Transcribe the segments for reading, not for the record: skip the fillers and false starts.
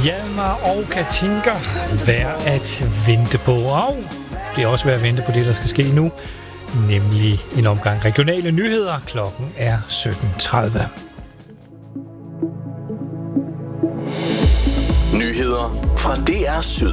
Hjalmar og Katinka. Værd at vente på. Og det er også værd at vente på det, der skal ske nu. Nemlig en omgang regionale nyheder. Klokken er 17.30. Nyheder fra DR Syd.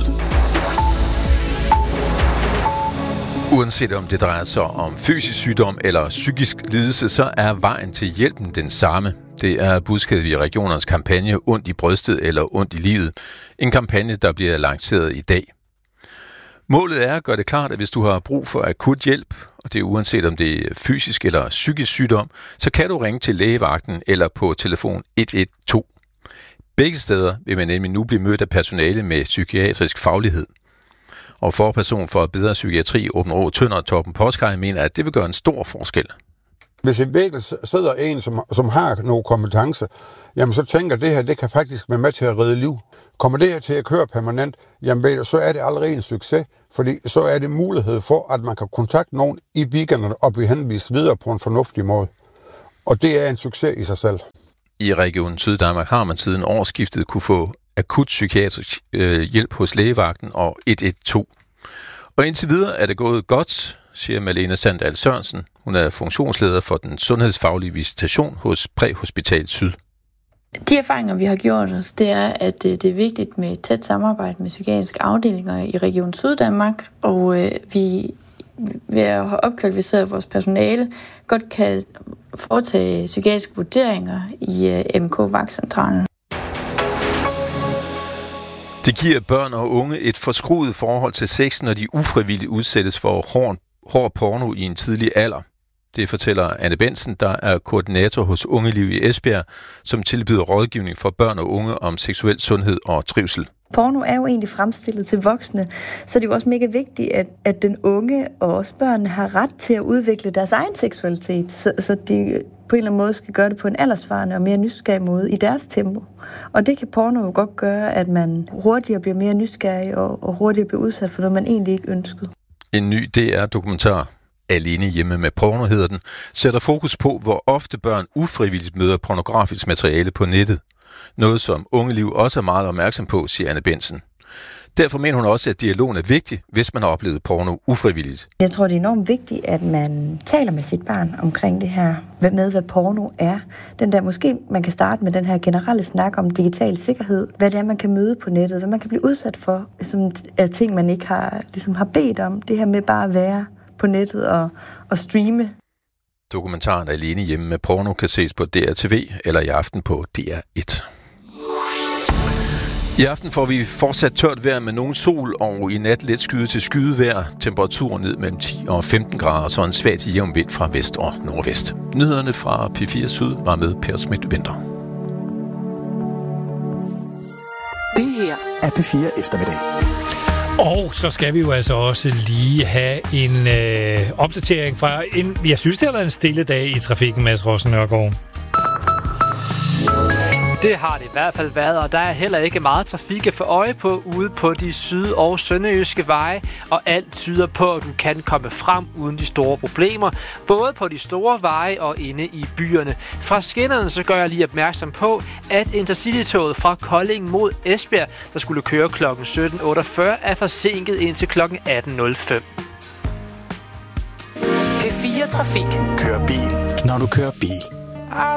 Uanset om det drejer sig om fysisk sygdom eller psykisk lidelse, så er vejen til hjælpen den samme. Det er budskabet i regionernes kampagne Ondt i brystet eller Ondt i livet. En kampagne, der bliver lanceret i dag. Målet er at gøre det klart, at hvis du har brug for akut hjælp, og det er uanset om det er fysisk eller psykisk sygdom, så kan du ringe til lægevagten eller på telefon 112. Begge steder vil man nemlig nu blive mødt af personale med psykiatrisk faglighed. Og forperson for Bedre Psykiatri, Åben Rå Tønder og Torben Påskaj mener, at det vil gøre en stor forskel. Hvis vi virkelig sidder en, som har nogle kompetencer, jamen så tænker det her, det kan faktisk være med til at redde liv. Kommer det her til at køre permanent, jamen så er det allerede en succes, fordi så er det mulighed for, at man kan kontakte nogen i weekenderne og blive henvist videre på en fornuftig måde. Og det er en succes i sig selv. I Region Syddanmark har man siden årsskiftet kunne få akut psykiatrisk hjælp hos lægevagten og 112. Og indtil videre er det gået godt, siger Malene Sandal Sørensen. Hun er funktionsleder for den sundhedsfaglige visitation hos Præhospital Syd. De erfaringer, vi har gjort os, det er, at det er vigtigt med et tæt samarbejde med psykiatriske afdelinger i Region Syddanmark, og vi ved at have opkvalificeret vores personale, godt kan foretage psykiatriske vurderinger i MK-vagtcentralen. Det giver børn og unge et forskruet forhold til sex, når de ufrivilligt udsættes for hård porno i en tidlig alder. Det fortæller Anne Bensen, der er koordinator hos Ungeliv i Esbjerg, som tilbyder rådgivning for børn og unge om seksuel sundhed og trivsel. Porno er jo egentlig fremstillet til voksne, så det er jo også mega vigtigt, at den unge og også børnene har ret til at udvikle deres egen seksualitet, så de på en eller anden måde skal gøre det på en aldersvarende og mere nysgerrig måde i deres tempo. Og det kan porno jo godt gøre, at man hurtigere bliver mere nysgerrig og hurtigere bliver udsat for noget, man egentlig ikke ønskede. En ny DR-dokumentar, Alene hjemme med porno hedder den, sætter fokus på, hvor ofte børn ufrivilligt møder pornografisk materiale på nettet. Noget, som Ungeliv også er meget opmærksom på, siger Anne Bensen. Derfor mener hun også, at dialogen er vigtig, hvis man har oplevet porno ufrivilligt. Jeg tror, det er enormt vigtigt, at man taler med sit barn omkring det her, med hvad porno er. Den der, måske man kan starte med den her generelle snak om digital sikkerhed. Hvad det er, man kan møde på nettet, hvad man kan blive udsat for, som er ting, man ikke har bedt om. Det her med bare at være på nettet og streame. Dokumentaren Alene hjemme med porno kan ses på DRTV eller i aften på DR1. I aften får vi fortsat tørt vejr med nogen sol, og i nat let skyde til skydevejr. Temperaturen ned mellem 10 og 15 grader, så en svag til jævn vind fra vest og nordvest. Nyhederne fra P4 Syd var med Per Schmidt-Winter. Det her er P4 Eftermiddag. Og så skal vi jo altså også lige have en opdatering fra jeg synes, det har været en stille dag i trafikken, Mads Rossen-Nørgaard. Det har det i hvert fald været, og der er heller ikke meget trafik at få øje på ude på de syd- og sønderjyske veje, og alt tyder på, at du kan komme frem uden de store problemer, både på de store veje og inde i byerne. Fra skinnerne så gør jeg lige opmærksom på, at Intercity-toget fra Kolding mod Esbjerg, der skulle køre kl. 17.48, er forsinket indtil kl. 18.05. P4 Trafik. Kør bil, når du kører bil.